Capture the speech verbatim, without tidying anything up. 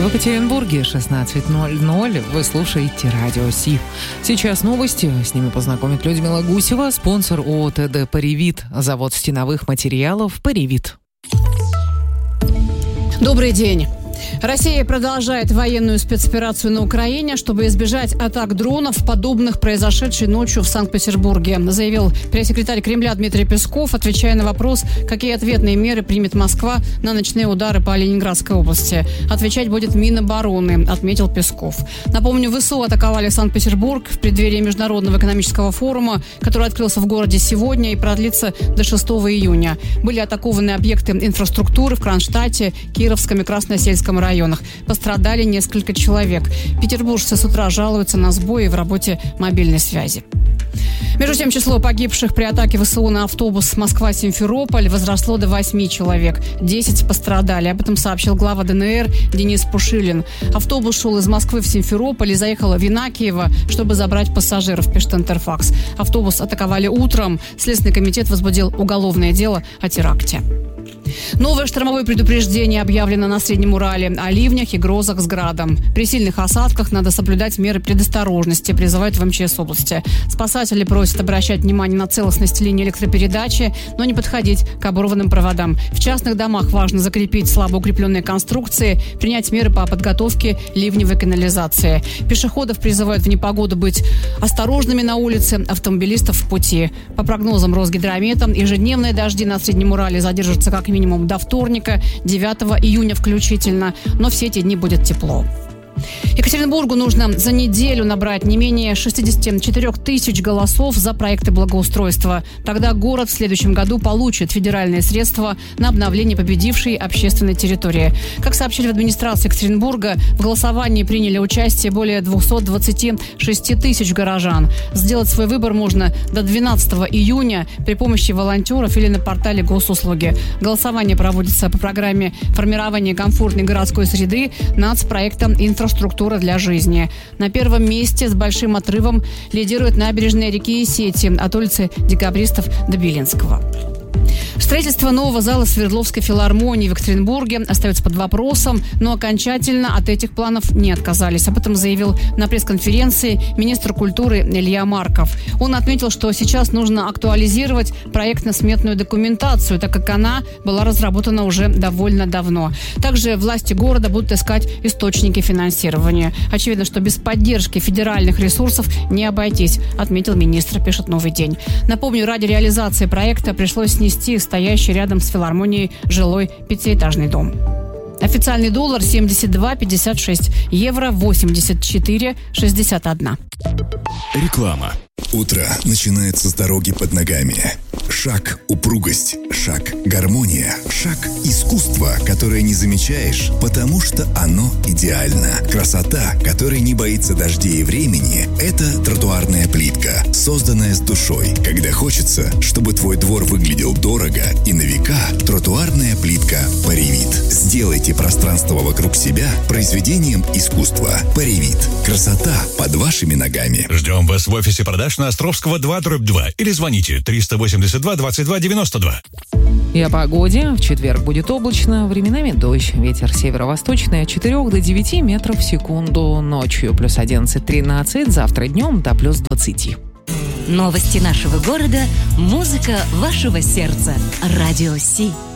В Екатеринбурге шестнадцать ноль ноль. Вы слушаете Радио Си. Сейчас новости. С ними познакомит Людмила Гусева, спонсор ООО ТД «Паривит», завод стеновых материалов «Паривит». Добрый день. Россия продолжает военную спецоперацию на Украине, чтобы избежать атак дронов, подобных произошедшей ночью в Санкт-Петербурге, заявил пресс-секретарь Кремля Дмитрий Песков, отвечая на вопрос, какие ответные меры примет Москва на ночные удары по Ленинградской области. Отвечать будет Минобороны, отметил Песков. Напомню, ВСУ атаковали Санкт-Петербург в преддверии Международного экономического форума, который открылся в городе сегодня и продлится до шестого июня. Были атакованы объекты инфраструктуры в Кронштадте, Кировском и Красносельском районах. Пострадали несколько человек. Петербуржцы с утра жалуются на сбои в работе мобильной связи. Между тем, число погибших при атаке ВСУ на автобус Москва-Симферополь возросло до восьми человек. Десять пострадали. Об этом сообщил глава ДНР Денис Пушилин. Автобус шел из Москвы в Симферополь и заехал в Инакиево, чтобы забрать пассажиров, пишет Интерфакс. Автобус атаковали утром. Следственный комитет возбудил уголовное дело о теракте. Новое штормовое предупреждение объявлено на Среднем Урале о ливнях и грозах с градом. При сильных осадках надо соблюдать меры предосторожности, призывают в МЧС области. Спасатели просят обращать внимание на целостность линии электропередачи, но не подходить к оборванным проводам. В частных домах важно закрепить слабо укрепленные конструкции, принять меры по подготовке ливневой канализации. Пешеходов призывают в непогоду быть осторожными на улице, автомобилистов в пути. По прогнозам Росгидромета, ежедневные дожди на Среднем Урале задержатся как минимум до вторника, девятого июня включительно, но все эти дни будет тепло. Екатеринбургу нужно за неделю набрать не менее шестьдесят четыре тысяч голосов за проекты благоустройства. Тогда город в следующем году получит федеральные средства на обновление победившей общественной территории. Как сообщили в администрации Екатеринбурга, в голосовании приняли участие более двести двадцать шесть тысяч горожан. Сделать свой выбор можно до двенадцатого июня при помощи волонтеров или на портале госуслуги. Голосование проводится по программе формирования комфортной городской среды нацпроекта «Инфраструктура для жизни». На первом месте с большим отрывом лидирует набережная реки Исети от улицы Декабристов до Белинского. Строительство нового зала Свердловской филармонии в Екатеринбурге остается под вопросом, но окончательно от этих планов не отказались. Об этом заявил на пресс-конференции министр культуры Илья Марков. Он отметил, что сейчас нужно актуализировать проектно-сметную документацию, так как она была разработана уже довольно давно. Также власти города будут искать источники финансирования. Очевидно, что без поддержки федеральных ресурсов не обойтись, отметил министр, пишет «Новый день». Напомню, ради реализации проекта пришлось снести стоящий рядом с филармонией жилой пятиэтажный дом. Официальный доллар семьдесят два пятьдесят шесть, евро восемьдесят четыре шестьдесят один. Реклама. Утро начинается с дороги под ногами. Шаг – упругость, шаг – гармония, шаг – искусство, которое не замечаешь, потому что оно идеально. Красота, которая не боится дождей и времени – это тротуарная плитка, созданная с душой. Когда хочется, чтобы твой двор выглядел дорого и на века, тротуарная плитка «Паривит». Сделайте пространство вокруг себя произведением искусства. «Паривит». Красота под вашими ногами. Ждем вас в офисе продаж на Островского два дробь два или звоните триста восемьдесят два двадцать два девяносто два. И о погоде. В четверг будет облачно, временами дождь. Ветер северо-восточный от четырёх до девяти метров в секунду. Ночью плюс одиннадцать тринадцать, завтра днем до плюс двадцати. Новости нашего города, музыка вашего сердца. Радио Си.